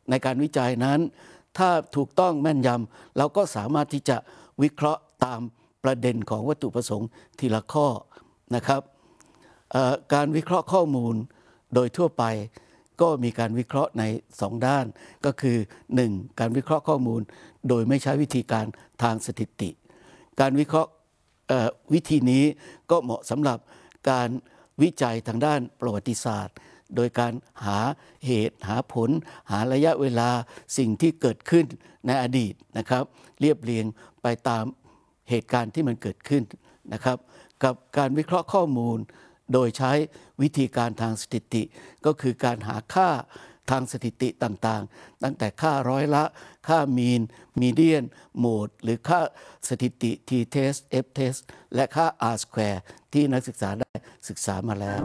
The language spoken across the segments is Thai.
ในการวิจัยนั้นถ้าถูกต้องแม่นยำเราก็สามารถที่จะวิเคราะห์ตามประเด็นของวัตถุประสงค์ทีละข้อนะครับการวิเคราะห์ข้อมูลโดยทั่วไปก็มีการวิเคราะห์ใน2ด้านก็คือ 1. การวิเคราะห์ข้อมูลโดยไม่ใช้วิธีการทางสถิติการวิเคราะห์วิธีนี้ก็เหมาะสำหรับการวิจัยทางด้านประวัติศาสตร์โดยการหาเหตุหาผลหาระยะเวลาสิ่งที่เกิดขึ้นในอดีตนะครับเรียบเรียงไปตามเหตุการณ์ที่มันเกิดขึ้นนะครับกับการวิเคราะห์ข้อมูลโดยใช้วิธีการทางสถิติก็คือการหาค่าทางสถิติต่างๆตั้งแต่ค่าร้อยละค่ามีนมีเดียนโหมดหรือค่าสถิติ t-test f-test และค่า r-square ที่นักศึกษาได้ศึกษามาแล้ว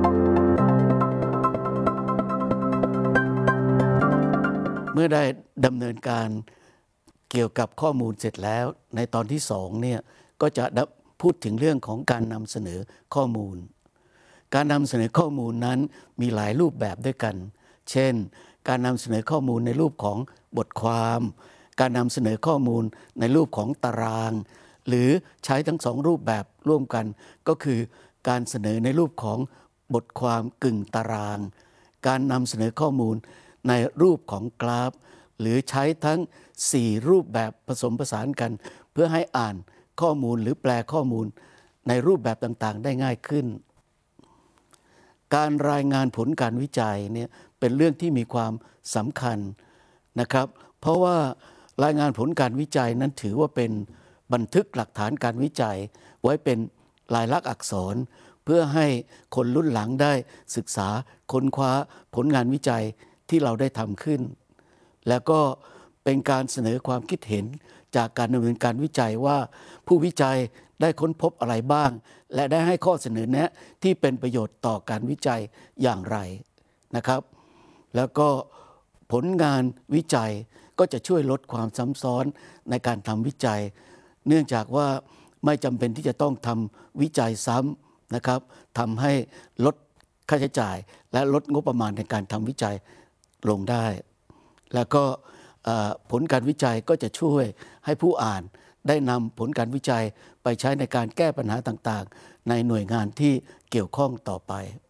เมื่อได้ดำเนินการเกี่ยวกับข้อมูลเสร็จแล้วในตอนที่2เนี่ยก็จะพูดถึงเรื่องของการนำเสนอข้อมูลการนำเสนอข้อมูลนั้นมีหลายรูปแบบด้วยกันเช่นการนำเสนอข้อมูลในรูปของบทความการนำเสนอข้อมูลในรูปของตารางหรือใช้ทั้ง2รูปแบบร่วมกันก็คือการเสนอในรูปของบทความกึ่งตารางการนำเสนอข้อมูลในรูปของกราฟหรือใช้ทั้ง4รูปแบบผสมผสานกันเพื่อให้อ่านข้อมูลหรือแปลข้อมูลในรูปแบบต่างๆได้ง่ายขึ้นการรายงานผลการวิจัยเนี่ยเป็นเรื่องที่มีความสำคัญนะครับเพราะว่ารายงานผลการวิจัยนั้นถือว่าเป็นบันทึกหลักฐานการวิจัยไว้เป็นลายลักษณ์อักษรเพื่อให้คนรุ่นหลังได้ศึกษาค้นคว้าผลงานวิจัยที่เราได้ทำขึ้นแล้วก็เป็นการเสนอความคิดเห็นจากการดำเนินการวิจัยว่าผู้วิจัยได้ค้นพบอะไรบ้างและได้ให้ข้อเสนอแนะที่เป็นประโยชน์ต่อการวิจัยอย่างไรนะครับแล้วก็ผลงานวิจัยก็จะช่วยลดความซ้ำซ้อนในการทำวิจัยเนื่องจากว่าไม่จำเป็นที่จะต้องทำวิจัยซ้ำนะครับทำให้ลดค่าใช้จ่ายและลดงบประมาณในการทำวิจัยลงได้แล้วก็ผลการวิจัยก็จะช่วยให้ผู้อ่านได้นำผลการวิจัยไปใช้ในการแก้ปัญหาต่างๆในหน่วยงานที่เกี่ยวข้องต่อไป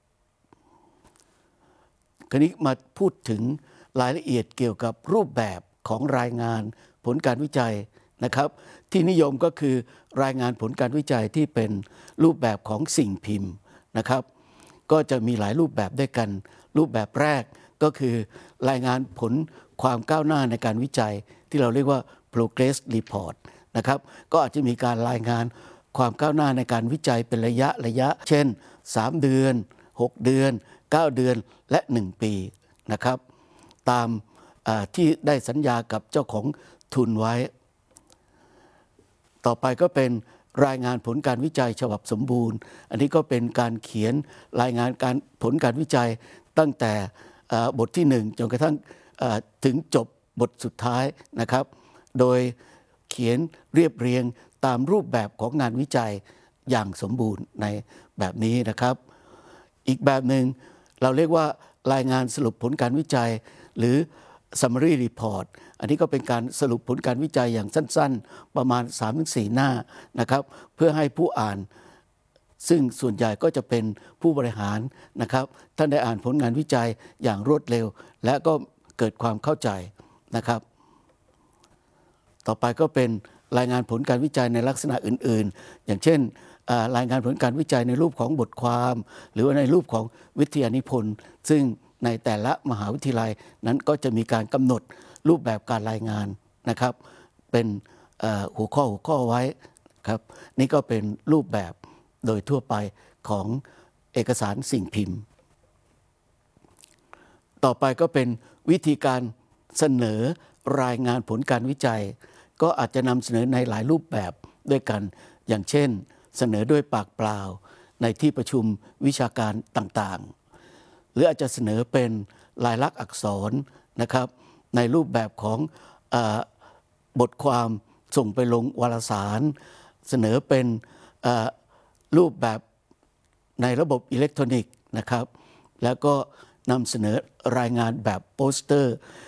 คราวนี้มาพูดถึงรายละเอียดเกี่ยวกับรูปแบบของรายงานผลการวิจัยนะครับที่นิยมก็คือรายงานผลการวิจัยที่เป็นรูปแบบของสิ่งพิมพ์นะครับก็จะมีหลายรูปแบบด้วยกันรูปแบบแรกก็คือรายงานผลความก้าวหน้าในการวิจัยที่เราเรียกว่า progress report นะครับก็อาจจะมีการรายงานความก้าวหน้าในการวิจัยเป็นระยะเช่น3เดือน6เดือน9เดือนและ1ปีนะครับตามที่ได้สัญญากับเจ้าของทุนไว้ต่อไปก็เป็นรายงานผลการวิจัยฉบับสมบูรณ์อันนี้ก็เป็นการเขียนรายงานผลการวิจัยตั้งแต่บทที่1จนกระทั่งถึงจบบทสุดท้ายนะครับโดยเขียนเรียบเรียงตามรูปแบบของงานวิจัยอย่างสมบูรณ์ในแบบนี้นะครับอีกแบบหนึ่งเราเรียกว่ารายงานสรุปผลการวิจัยหรือ summary report อันนี้ก็เป็นการสรุปผลการวิจัยอย่างสั้นๆประมาณ 3-4 หน้านะครับเพื่อให้ผู้อ่านซึ่งส่วนใหญ่ก็จะเป็นผู้บริหารนะครับท่านได้อ่านผลงานวิจัยอย่างรวดเร็วและก็เกิดความเข้าใจนะครับต่อไปก็เป็นรายงานผลการวิจัยในลักษณะอื่นๆอย่างเช่นรายงานผลการวิจัยในรูปของบทความหรือว่าในรูปของวิทยานิพนธ์ซึ่งในแต่ละมหาวิทยาลัยนั้นก็จะมีการกำหนดรูปแบบการรายงานนะครับเป็นหัวข้อไว้ครับนี่ก็เป็นรูปแบบโดยทั่วไปของเอกสารสิ่งพิมพ์ต่อไปก็เป็นวิธีการเสนอรายงานผลการวิจัยก็อาจจะนำเสนอในหลายรูปแบบด้วยกันอย่างเช่นเสนอด้วยปากเปล่าในที่ประชุมวิชาการต่างๆหรืออาจจะเสนอเป็นลายลักษณ์อักษรนะครับในรูปแบบของบทความส่งไปลงวารสารเสนอเป็นรูปแบบในระบบอิเล็กทรอนิกส์นะครับแล้วก็นำเสนอรายงานแบบโปสเตอร์